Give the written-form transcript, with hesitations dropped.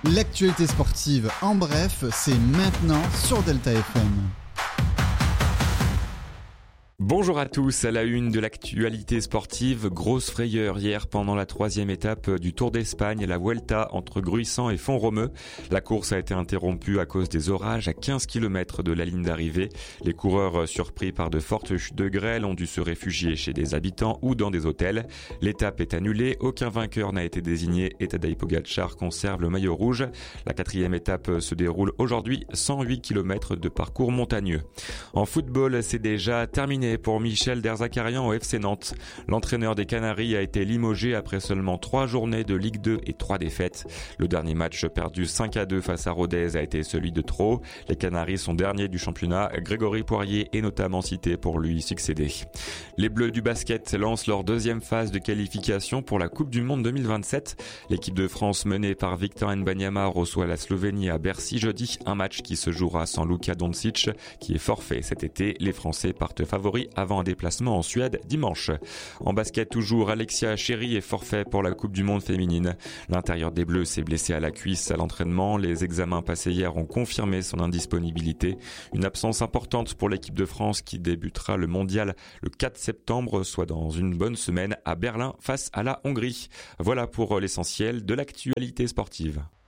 L'actualité sportive en bref, c'est maintenant sur Delta FM. Bonjour à tous, à la une de l'actualité sportive, grosse frayeur hier pendant la 3e étape du Tour d'Espagne, la Vuelta entre Gruissan et Font-Romeu. La course a été interrompue à cause des orages à 15 km de la ligne d'arrivée. Les coureurs surpris par de fortes chutes de grêle ont dû se réfugier chez des habitants ou dans des hôtels. L'étape est annulée, aucun vainqueur n'a été désigné et Tadej Pogačar conserve le maillot rouge. La 4e étape se déroule aujourd'hui, 108 km de parcours montagneux. En football, c'est déjà terminé pour Michel Derzakarian au FC Nantes. L'entraîneur des Canaries a été limogé après seulement 3 journées de Ligue 2 et 3 défaites. Le dernier match perdu 5-2 face à Rodez a été celui de trop. Les Canaries sont derniers du championnat. Grégory Poirier est notamment cité pour lui succéder. Les Bleus du basket lancent leur 2e phase de qualification pour la Coupe du Monde 2027. L'équipe de France menée par Victor Wembanyama reçoit la Slovénie à Bercy jeudi. Un match qui se jouera sans Luka Doncic qui est forfait cet été. Les Français partent favoris avant un déplacement en Suède dimanche. En basket toujours, Alexia Chéry est forfait pour la Coupe du Monde féminine. L'intérieur des Bleus s'est blessé à la cuisse à l'entraînement. Les examens passés hier ont confirmé son indisponibilité. Une absence importante pour l'équipe de France qui débutera le mondial le 4 septembre, soit dans une bonne semaine à Berlin face à la Hongrie. Voilà pour l'essentiel de l'actualité sportive.